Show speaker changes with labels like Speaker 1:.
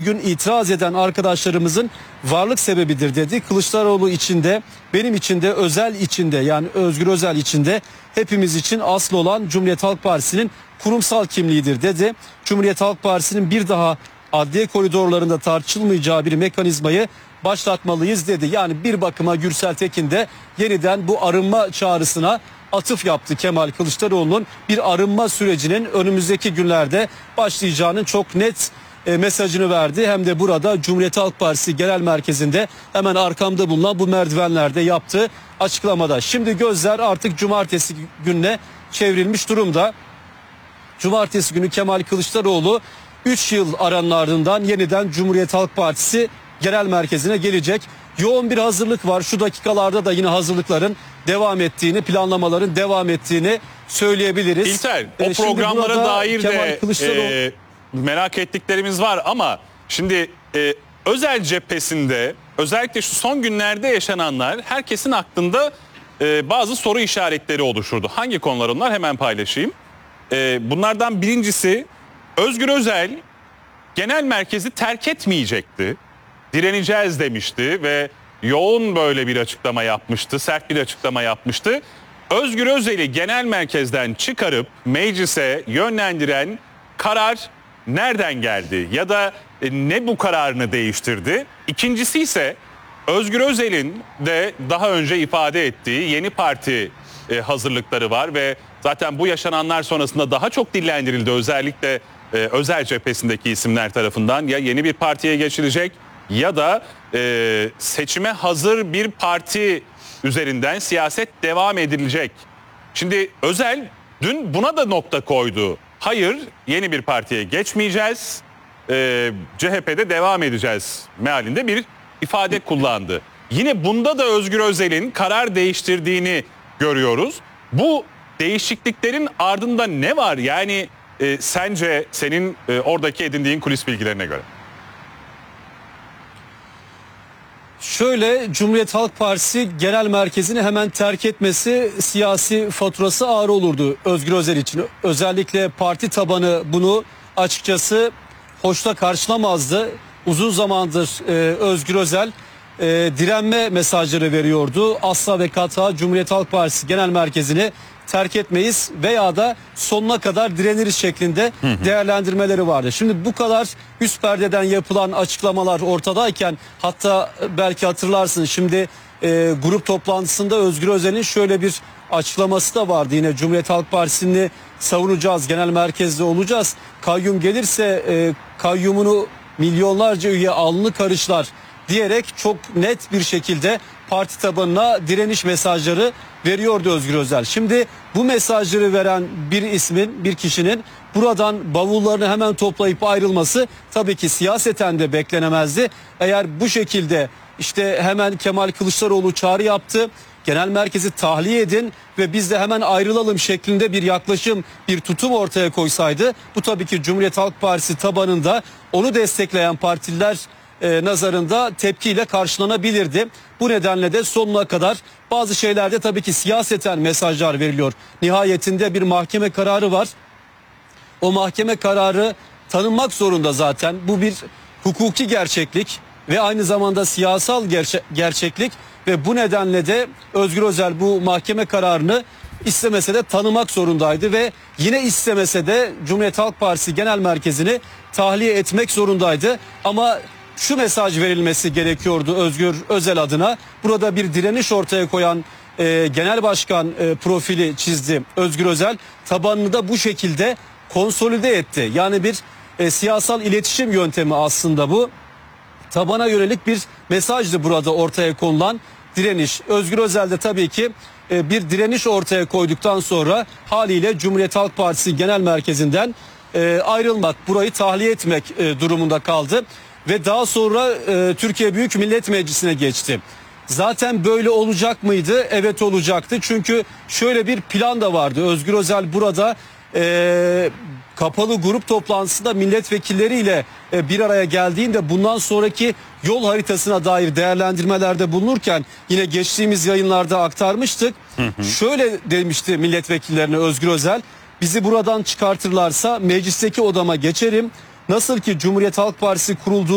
Speaker 1: bugün itiraz eden arkadaşlarımızın varlık sebebidir dedi. Kılıçdaroğlu içinde, benim içinde, Özel içinde, yani Özgür Özel içinde, hepimiz için asıl olan Cumhuriyet Halk Partisi'nin kurumsal kimliğidir dedi. Cumhuriyet Halk Partisi'nin bir daha adliye koridorlarında tartışılmayacağı bir mekanizmayı başlatmalıyız dedi. Yani bir bakıma Gürsel Tekin de yeniden bu arınma çağrısına atıf yaptı. Kemal Kılıçdaroğlu'nun bir arınma sürecinin önümüzdeki günlerde başlayacağının çok net mesajını verdi. Hem de burada Cumhuriyet Halk Partisi Genel Merkezi'nde hemen arkamda bulunan bu merdivenlerde yaptığı açıklamada. Şimdi gözler artık cumartesi gününe çevrilmiş durumda. Cumartesi günü Kemal Kılıçdaroğlu 3 yıl aranın ardından yeniden Cumhuriyet Halk Partisi Genel Merkezi'ne gelecek. Yoğun bir hazırlık var. Şu dakikalarda da yine hazırlıkların devam ettiğini, devam ettiğini söyleyebiliriz.
Speaker 2: İlter, o programlara dair de
Speaker 1: Kılıçdaroğlu...
Speaker 2: merak ettiklerimiz var ama şimdi Özel cephesinde özellikle şu son günlerde yaşananlar herkesin aklında bazı soru işaretleri oluşturdu. Hangi konular onlar, hemen paylaşayım. Bunlardan birincisi, Özgür Özel genel merkezi terk etmeyecekti. Direneceğiz demişti ve yoğun böyle bir açıklama yapmıştı, sert bir açıklama yapmıştı. Özgür Özel'i genel merkezden çıkarıp meclise yönlendiren karar nereden geldi ya da ne bu kararını değiştirdi? İkincisi ise Özgür Özel'in de daha önce ifade ettiği yeni parti hazırlıkları var ve zaten bu yaşananlar sonrasında daha çok dillendirildi, özellikle Özel cephesindeki isimler tarafından. Ya yeni bir partiye geçilecek ya da seçime hazır bir parti üzerinden siyaset devam edilecek. Şimdi Özel dün buna da nokta koydu. Hayır, yeni bir partiye geçmeyeceğiz, CHP'de devam edeceğiz mealinde bir ifade kullandı. Yine bunda da Özgür Özel'in karar değiştirdiğini görüyoruz. Bu değişikliklerin ardında ne var? Yani sence senin oradaki edindiğin kulis bilgilerine göre?
Speaker 1: Şöyle, Cumhuriyet Halk Partisi Genel Merkezi'ni hemen terk etmesi siyasi faturası ağır olurdu Özgür Özel için. Özellikle parti tabanı bunu açıkçası hoşla karşılamazdı. Uzun zamandır Özgür Özel direnme mesajları veriyordu. Asla ve kata Cumhuriyet Halk Partisi Genel Merkezi'ni terk etmeyiz veya da sonuna kadar direniriz şeklinde değerlendirmeleri vardı. Şimdi bu kadar üst perdeden yapılan açıklamalar ortadayken, hatta belki hatırlarsın, şimdi grup toplantısında Özgür Özel'in şöyle bir açıklaması da vardı. Yine Cumhuriyet Halk Partisi'ni savunacağız, genel merkezde olacağız. Kayyum gelirse kayyumunu milyonlarca üye alnı karışlar diyerek çok net bir şekilde parti tabanına direniş mesajları veriyordu Özgür Özel. Şimdi bu mesajları veren bir kişinin buradan bavullarını hemen toplayıp ayrılması tabii ki siyaseten de beklenemezdi. Eğer bu şekilde işte hemen Kemal Kılıçdaroğlu çağrı yaptı, genel merkezi tahliye edin ve biz de hemen ayrılalım şeklinde bir yaklaşım, bir tutum ortaya koysaydı, bu tabii ki Cumhuriyet Halk Partisi tabanında onu destekleyen partiler nazarında tepkiyle karşılanabilirdi. Bu nedenle de sonuna kadar bazı şeylerde tabii ki siyaseten mesajlar veriliyor. Nihayetinde bir mahkeme kararı var. O mahkeme kararı tanınmak zorunda zaten. Bu bir hukuki gerçeklik ve aynı zamanda siyasal gerçeklik ve bu nedenle de Özgür Özel bu mahkeme kararını istemese de tanımak zorundaydı ve yine istemese de Cumhuriyet Halk Partisi Genel Merkezi'ni tahliye etmek zorundaydı. Ama şu mesaj verilmesi gerekiyordu Özgür Özel adına. Burada bir direniş ortaya koyan genel başkan profili çizdi Özgür Özel. Tabanını da bu şekilde konsolide etti. Yani bir siyasal iletişim yöntemi aslında bu. Tabana yönelik bir mesajdı burada ortaya konulan direniş. Özgür Özel de tabii ki bir direniş ortaya koyduktan sonra haliyle Cumhuriyet Halk Partisi Genel Merkezi'nden ayrılmak, burayı tahliye etmek durumunda kaldı. Ve daha sonra Türkiye Büyük Millet Meclisi'ne geçti. Zaten böyle olacak mıydı? Evet, olacaktı. Çünkü şöyle bir plan da vardı. Özgür Özel burada kapalı grup toplantısında milletvekilleriyle bir araya geldiğinde bundan sonraki yol haritasına dair değerlendirmelerde bulunurken yine geçtiğimiz yayınlarda aktarmıştık. Şöyle demişti milletvekillerine Özgür Özel: bizi buradan çıkartırlarsa meclisteki odama geçerim. Nasıl ki Cumhuriyet Halk Partisi kurulduğu